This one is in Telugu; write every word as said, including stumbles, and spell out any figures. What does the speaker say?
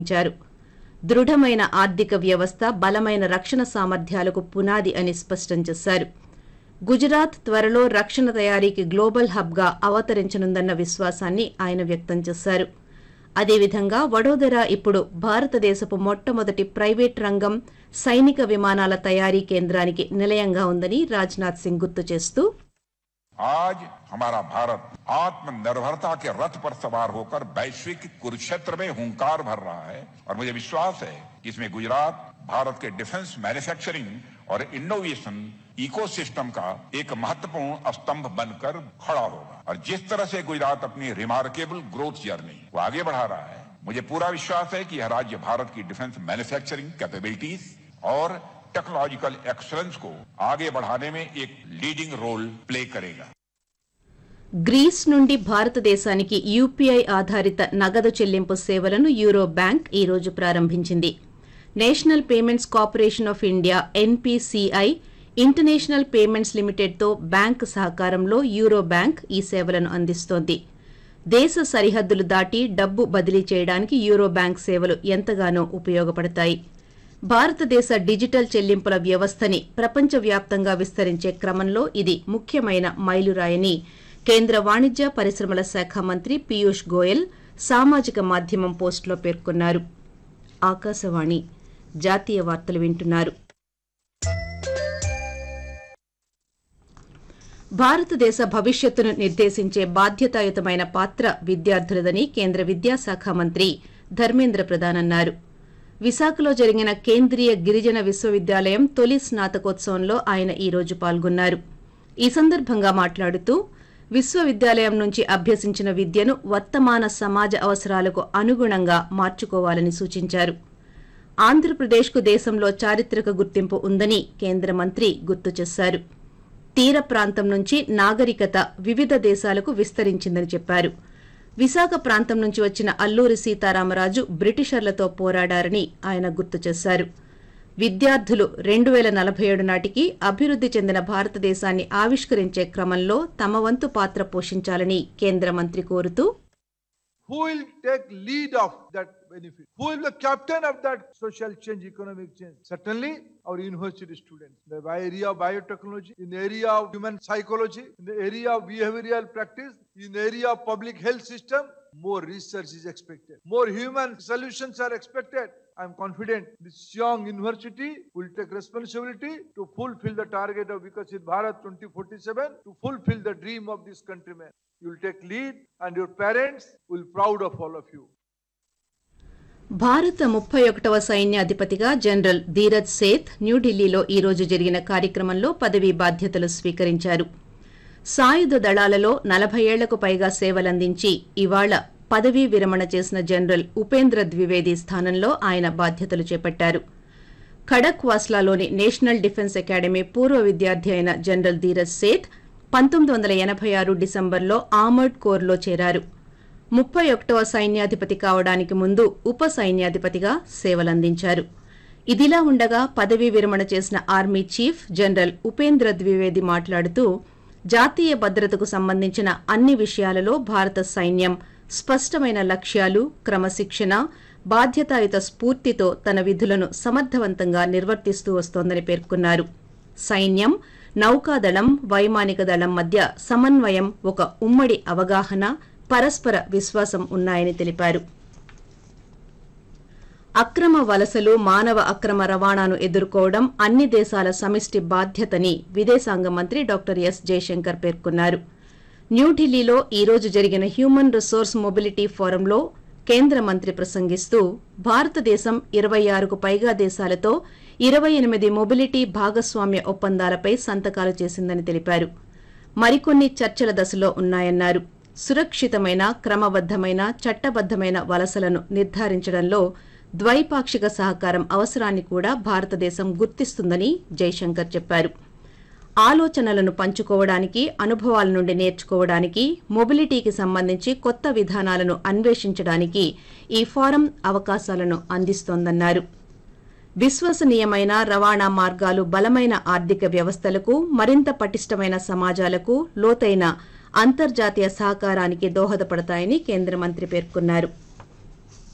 ఇచ్చారు. దృఢమైన ఆర్థిక వ్యవస్థ బలమైన రక్షణ సామర్థ్యాలకు పునాది అని స్పష్టం చేశారు. గుజరాత్ త్వరలో రక్షణ తయారీకి గ్లోబల్ హబ్గా అవతరించనుందన్న విశ్వాసాన్ని ఆయన వ్యక్తం చేశారు. అదేవిధంగా వడోదర ఇప్పుడు భారతదేశపు మొట్టమొదటి ప్రైవేట్ రంగం సైనిక విమానాల తయారీ కేంద్రానికి నిలయంగా ఉందని రాజ్నాథ్ సింగ్ గుర్తు చేస్తూ, आज हमारा भारत आत्मनिर्भरता के रथ पर सवार होकर वैश्विक कुरुक्षेत्र में हुंकार भर रहा है और मुझे विश्वास है कि इसमें गुजरात भारत के डिफेंस मैन्युफैक्चरिंग और इनोवेशन इकोसिस्टम का एक महत्वपूर्ण स्तंभ बनकर खड़ा होगा। और जिस तरह से गुजरात अपनी रिमार्केबल ग्रोथ जर्नी को आगे बढ़ा रहा है, मुझे पूरा विश्वास है कि यह राज्य भारत की डिफेंस मैन्युफैक्चरिंग कैपेबिलिटीज और टेक्नोलॉजिकल एक्सलेंस को आगे बढ़ाने में एक लीडिंग रोल प्ले करेगा। గ్రీస్ నుండి భారతదేశానికి యూపీఐ ఆధారిత నగదు చెల్లింపు సేవలను యూరో బ్యాంక్ ఈ రోజు ప్రారంభించింది. National payments corporation of India NPCI international payments లిమిటెడ్తో బ్యాంక్ సహకారంలో యూరో బ్యాంక్ ఈ సేవలను అందిస్తోంది. దేశ సరిహద్దులు దాటి డబ్బు బదిలీ చేయడానికి యూరో బ్యాంక్ సేవలు ఎంతగానో ఉపయోగపడతాయి. భారతదేశ డిజిటల్ చెల్లింపుల వ్యవస్థని ప్రపంచవ్యాప్తంగా విస్తరించే క్రమంలో ఇది ముఖ్యమైన మైలురాయని కేంద్ర వాణిజ్య పరిశ్రమల శాఖ మంత్రి పీయూష్ గోయల్ సామాజిక మాధ్యమం పోస్టులో పేర్కొన్నారు. ఆకాశవాణి జాతీయ వార్తలు వింటున్నారు. భారతదేశ భవిష్యత్తును నిర్దేశించే బాధ్యతాయుతమైన పాత్ర విద్యార్థులదని కేంద్ర విద్యాశాఖ మంత్రి ధర్మేంద్ర ప్రధాన్ అన్నారు. విశాఖలో జరిగిన కేంద్రీయ గిరిజన విశ్వవిద్యాలయం తొలి స్నాతకోత్సవంలో ఆయన ఈ రోజు పాల్గొన్నారు. ఈ సందర్భంగా మాట్లాడుతూ విశ్వవిద్యాలయం నుంచి అభ్యసించిన విద్యను వర్తమాన సమాజ అవసరాలకు అనుగుణంగా మార్చుకోవాలని సూచించారు. ఆంధ్రప్రదేశ్కు దేశంలో చారిత్రక గుర్తింపు ఉందని కేంద్ర మంత్రి గుర్తు చేశారు. తీర ప్రాంతం నుంచి నాగరికత వివిధ దేశాలకు విస్తరించిందని చెప్పారు. విశాఖ ప్రాంతం నుంచి వచ్చిన అల్లూరి సీతారామరాజు బ్రిటిషర్లతో పోరాడారని ఆయన గుర్తు చేశారు. విద్యార్థులు రెండు వేల నలభై ఏడు నాటికి అభివృద్ది చెందిన భారతదేశాన్ని ఆవిష్కరించే క్రమంలో తమ వంతు పాత్ర పోషించాలని కేంద్ర మంత్రి కోరుతూ, Who will take lead of that benefit? Who will be the captain of that social change, economic change? Certainly our university students. In the area of biotechnology, in the area of human psychology, in the area of behavioral practice, in the area of public health system, more research is expected. More human solutions are expected. I am confident this young university will take responsibility to fulfill the target of Viksit Bharat twenty forty-seven, to fulfill the dream of this countrymen. You will take lead and your parents will be proud of all of you. భారత ముప్పై ఒకటవ సైన్యాధిపతిగా జనరల్ ధీరజ్ సేథ్ న్యూఢిల్లీలో ఈ రోజు జరిగిన కార్యక్రమంలో పదవీ బాధ్యతలు స్వీకరించారు. సాయుధ దళాలలో నలభై ఏళ్లకు పైగా సేవలందించి ఇవాళ పదవీ విరమణ చేసిన జనరల్ ఉపేంద్ర ద్వివేది స్థానంలో ఆయన బాధ్యతలు చేపట్టారు. ఖడక్ వాస్లాలోని నేషనల్ డిఫెన్స్ అకాడమీ పూర్వ విద్యార్థి అయిన జనరల్ ధీరజ్ సేథ్ పంతొమ్మిది వందల ఎనభై ఆరు డిసెంబర్లో ఆర్మర్డ్ కోర్లో చేరారు. ముప్పై ఒకటవ సైన్యాధిపతి కావడానికి ముందు ఉప సైన్యాధిపతిగా సేవలందించారు. ఇదిలా ఉండగా పదవీ విరమణ చేసిన army chief general Upendra Dwivedi మాట్లాడుతూ, జాతీయ భద్రతకు సంబంధించిన అన్ని విషయాలలో భారత సైన్యం స్పష్టమైన లక్ష్యాలు, క్రమశిక్షణ, బాధ్యతాయుత స్ఫూర్తితో తన విధులను సమర్థవంతంగా నిర్వర్తిస్తూ వస్తోందని పేర్కొన్నారు. సైన్యం, నౌకాదళం, వైమానిక దళం మధ్య సమన్వయం, ఒక ఉమ్మడి అవగాహన, పరస్పర విశ్వాసం ఉన్నాయని తెలిపారు. అక్రమ వలసలు, మానవ అక్రమ రవాణాను ఎదుర్కోవడం అన్ని దేశాల సమిష్టి బాధ్యతని విదేశాంగ మంత్రి డాక్టర్ ఎస్ జయశంకర్ పేర్కొన్నారు. న్యూఢిల్లీలో ఈ రోజు జరిగిన హ్యూమన్ రిసోర్స్ మొబిలిటీ ఫోరంలో కేంద్ర మంత్రి ప్రసంగిస్తూ, భారతదేశం ఇరవై ఆరుకు పైగా దేశాలతో ఇరవై ఎనిమిది మొబిలిటీ భాగస్వామ్య ఒప్పందాలపై సంతకాలు చేసిందని తెలిపారు. మరికొన్ని చర్చల దశలో ఉన్నాయన్నారు. సురక్షితమైన, క్రమబద్దమైన, చట్టబద్దమైన వలసలను నిర్ధారించడంలో ద్వైపాక్షిక సహకారం అవసరాన్ని కూడా భారతదేశం గుర్తిస్తుందని జైశంకర్ చెప్పారు. ఆలోచనలను పంచుకోవడానికి, అనుభవాల నుండి నేర్చుకోవడానికి, మొబిలిటీకి సంబంధించి కొత్త విధానాలను అన్వేషించడానికి ఈ ఫోరం అవకాశాలను అందిస్తోందన్నారు. విశ్వసనీయమైన రవాణా మార్గాలు బలమైన ఆర్థిక వ్యవస్థలకు, మరింత పటిష్టమైన సమాజాలకు, లోతైన అంతర్జాతీయ సహకారానికి దోహదపడతాయని కేంద్ర మంత్రి పేర్కొన్నారు.